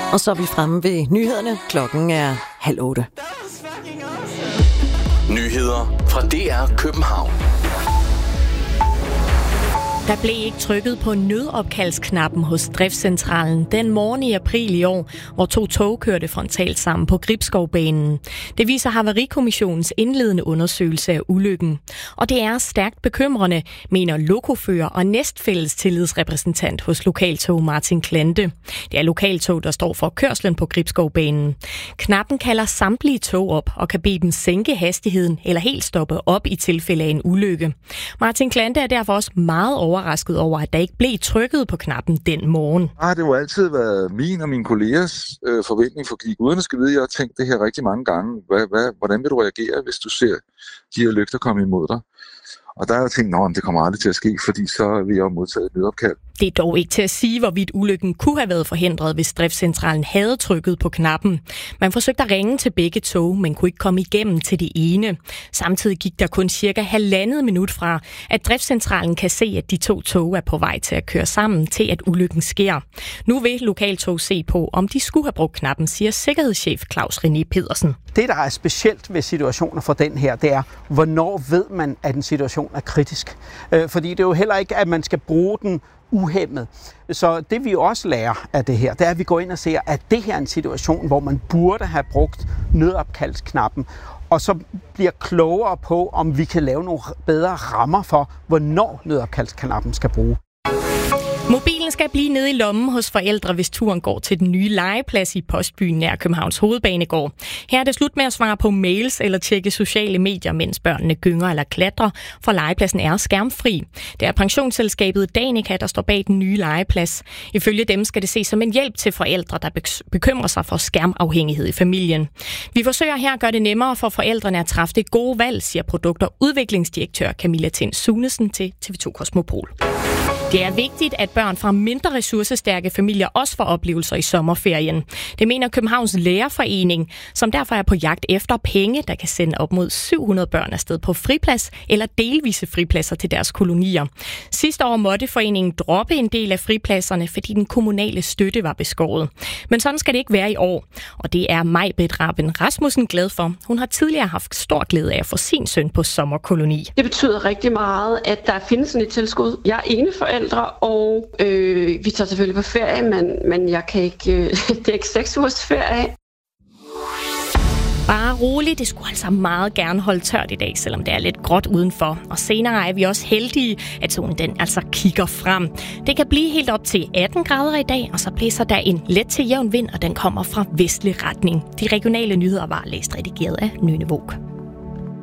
Og så er vi fremme ved nyhederne. Klokken er 7:30. Nyheder fra DR København. Der blev ikke trykket på nødopkaldsknappen hos driftscentralen den morgen i april i år, hvor 2 tog kørte frontalt sammen på Gribskovbanen. Det viser Havarikommissionens indledende undersøgelse af ulykken. Og det er stærkt bekymrende, mener lokofører og næstfælles tillidsrepræsentant hos Lokaltog Martin Klante. Det er Lokaltog, der står for kørslen på Gribskovbanen. Knappen kalder samtlige tog op og kan bede dem sænke hastigheden eller helt stoppe op i tilfælde af en ulykke. Martin Klante er derfor også meget overrasket over, at der ikke blev trykket på knappen den morgen. Det har jo altid været min og mine kollegers forventning, fordi guderne skal vide, at jeg har tænkt det her rigtig mange gange. Hvordan vil du reagere, hvis du ser de her lygter komme imod dig? Og der har jeg tænkt, at det kommer aldrig til at ske, fordi så vil jeg jo modtage et nødopkald. Det er dog ikke til at sige, hvorvidt ulykken kunne have været forhindret, hvis driftscentralen havde trykket på knappen. Man forsøgte at ringe til begge tog, men kunne ikke komme igennem til det ene. Samtidig gik der kun cirka 1,5 minut fra, at driftscentralen kan se, at de 2 tog er på vej til at køre sammen, til at ulykken sker. Nu vil Lokaltog se på, om de skulle have brugt knappen, siger sikkerhedschef Claus René Pedersen. Det, der er specielt ved situationer for den her, det er, hvornår ved man, at en situation er kritisk. Fordi det er jo heller ikke, at man skal bruge den uhæmmet. Så det vi jo også lærer af det her, det er, at vi går ind og ser, at det her er en situation, hvor man burde have brugt nødopkaldsknappen, og så bliver klogere på, om vi kan lave nogle bedre rammer for, hvornår nødopkaldsknappen skal bruges. Mobilen skal blive nede i lommen hos forældre, hvis turen går til den nye legeplads i Postbyen nær Københavns Hovedbanegård. Her er det slut med at svare på mails eller tjekke sociale medier, mens børnene gynger eller klatrer, for legepladsen er skærmfri. Det er pensionsselskabet Danica, der står bag den nye legeplads. Ifølge dem skal det ses som en hjælp til forældre, der bekymrer sig for skærmafhængighed i familien. Vi forsøger her at gøre det nemmere for forældrene at træffe det gode valg, siger produkt- og udviklingsdirektør Camilla Tind Sunesen til TV2 Kosmopol. Det er vigtigt, at børn fra mindre ressourcestærke familier også får oplevelser i sommerferien. Det mener Københavns Lærerforening, som derfor er på jagt efter penge, der kan sende op mod 700 børn afsted på friplads eller delvise fripladser til deres kolonier. Sidste år måtte foreningen droppe en del af fripladserne, fordi den kommunale støtte var beskåret. Men sådan skal det ikke være i år, og det er Maj-Britt Raben Rasmussen glad for. Hun har tidligere haft stor glæde af at få sin søn på sommerkoloni. Det betyder rigtig meget, at der findes sådan et tilskud. Jeg er eneforælder, og vi tager selvfølgelig på ferie, men jeg kan ikke, det er ikke 6 ugers ferie. Bare roligt, det skulle altså meget gerne holde tørt i dag, selvom det er lidt gråt udenfor. Og senere er vi også heldige, at solen den altså kigger frem. Det kan blive helt op til 18 grader i dag, og så blæser der en let til jævn vind, og den kommer fra vestlig retning. De regionale nyheder var læst redigeret af Nynne Våg.